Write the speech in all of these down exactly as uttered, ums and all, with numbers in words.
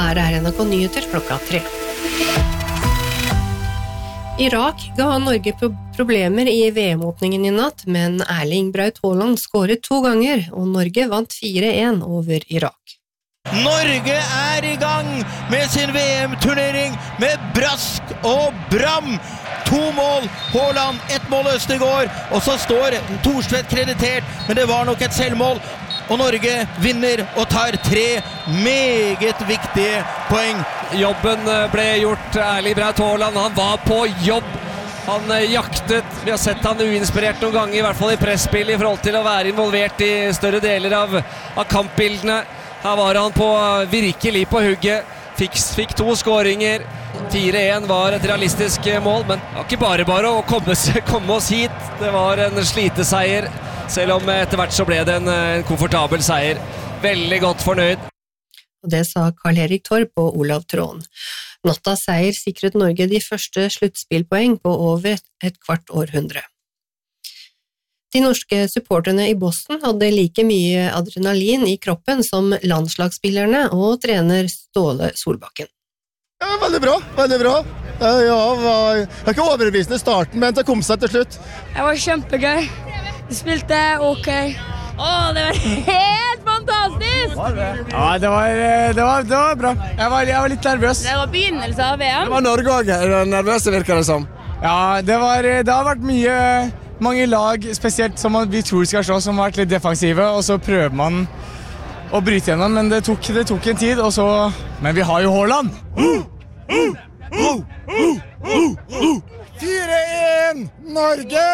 Her er N R K Nyheter klokka tre. Irak ga Norge problemer i V M-åpningen i natt, men Erling Braut Haaland skåret to ganger, og Norge vant fire en over Irak. Norge er i gang med sin V M-turnering med brask og bram. To mål, Haaland, ett mål Østegård, og så står Thorstvedt kreditert, men det var nok et selvmål. Og Norge vinner og tar tre meget viktige poeng. Jobben ble gjort, Erling Braut Haaland, han var på jobb. Han jaktet, vi har sett han uinspirert noen ganger, i hvert fall i presspill, i forhold til å være involvert i større deler av, av kampbildene. Her var han på, virkelig på hugget, fikk, fikk to skåringer. fire en var et realistisk mål, men det var ikke bare bare å komme, komme oss hit. Det var en sliteseier, selv om etter hvert så ble det en, en komfortabel seier. Veldig godt fornøyd. Og det sa Karl-Erik Torp og Olav Tråen. Nattas seier sikret Norge de første sluttspillpoeng på over et, et kvart århundre. De norske supporterne i Boston hadde like mye adrenalin i kroppen som landslagsspillerne og trener Ståle Solbakken. Ja, veldig bra, veldig bra. Ja, var, jeg var ikke overbevisende i starten, men det kom seg til slutt. Det var kjempegøy. Vi spilte ok. Åh, det var helt fantastisk! Var det? Ja, det var, det var, det var bra. Jeg var, jeg var litt nervøs. Det var begynnelse av V M. Det var Norge også, nervøse virker det som. Ja, det, var, det har vært mye, mange lag, spesielt som vi tror skal slå, som har vært litt defensive, og så prøver man å bryte gjennom, men det tok, det tok en tid, og så... Men vi har jo Haaland! Uh, uh, uh, uh, uh, uh. fire en Norge!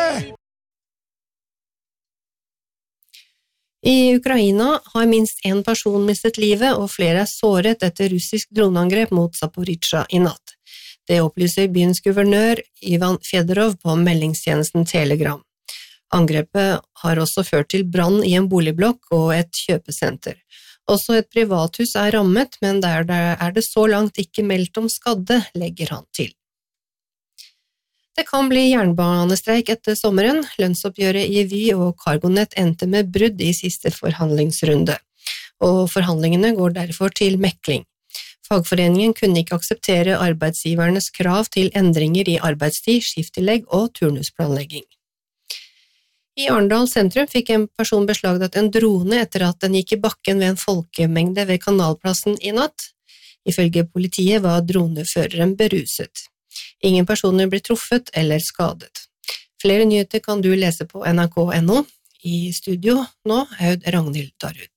I Ukraina har minst en person mistet livet, og flere er såret etter russisk droneangrep mot Zaporizjzja i natt. Det opplyser byens guvernør Ivan Fedorov på meldingstjenesten Telegram. Angrepet har også ført til brann i en boligblokk og et kjøpesenter. Også et privathus er rammet, men der er det så langt ikke meldt om skadde, legger han til. Det kan bli jernbanestreik etter sommeren. Lønnsoppgjøret i Vy og CargoNet endte med brudd i siste forhandlingsrunde, og forhandlingene går derfor til mekling. Fagforeningen kunne ikke akseptere arbeidsgivernes krav til endringer i arbeidstid, skifttillegg og turnusplanlegging. I Arendal sentrum fikk en person beslagtatt en drone etter at den gikk i bakken ved en folkemengde ved Kanalplassen i natt. Ifølge politiet var droneføreren beruset. Ingen personer ble truffet eller skadet. Flere nyheter kan du lese på N R K punktum no. I studio nå, Aud Ragnhild Darud.